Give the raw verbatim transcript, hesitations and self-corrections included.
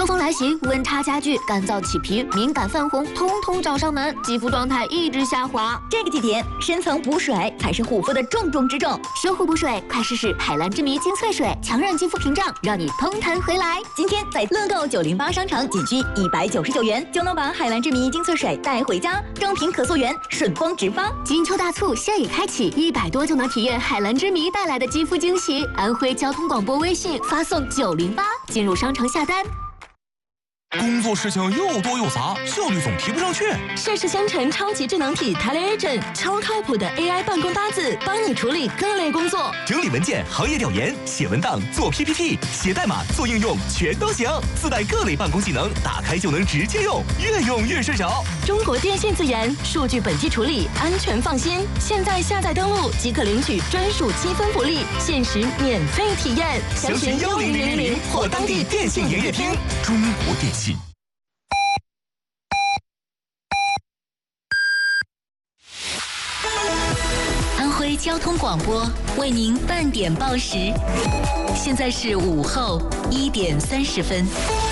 秋风来袭，温差加剧，干燥起皮、敏感泛红，通通找上门，肌肤状态一直下滑。 这个季节，深层补水才是护肤的重中之重。 修护补水，快试试海蓝之谜精粹水，强韧肌肤屏障，让你通弹回来。 今天在乐购九零八商城，仅需一百九十九元就能把海蓝之谜精粹水带回家，正品可溯源，顺丰直发。 金秋大促现已开启，一百多就能体验海蓝之谜带来的肌肤惊喜。安徽交通广播微信发送九零八进入商城下单。 工作事情又多又杂，效率总提不上去。 盛世香城超级智能体 TeleAgent， 超靠谱的 A I 办公搭子，帮你处理各类工作， 整理文件、行业调研、写文档、做 P P T、写代码、做应用，全都行。自带各类办公技能，打开就能直接用，越用越顺手。 中国电信自研，数据本地处理，安全放心。现在下载登录即可领取专属积分福利，限时免费体验。 详询幺零零零零或当地电信营业厅。中国电信。 安徽交通广播为您半点报时，现在是午后一点三十分。